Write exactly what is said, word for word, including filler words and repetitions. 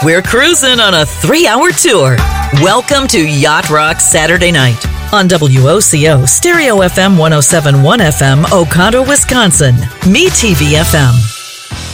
We're cruising on a three-hour tour. Welcome to Yacht Rock Saturday Night on W O C O Stereo F M one oh seven point one F M, Oconto, Wisconsin. Me T V F M.